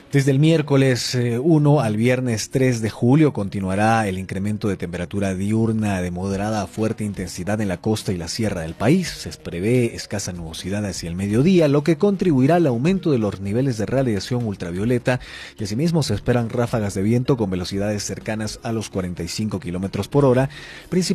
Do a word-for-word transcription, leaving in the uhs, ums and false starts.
Desde el miércoles eh, uno al viernes tres de julio continuará el incremento de temperatura diurna de moderada a fuerte intensidad en la costa y la sierra del país. Se prevé escasa nubosidad hacia el mediodía, lo que contribuirá al aumento de los niveles de radiación ultravioleta, y asimismo se esperan ráfagas de viento con velocidades cercanas a los cuarenta y cinco kilómetros por hora, principalmente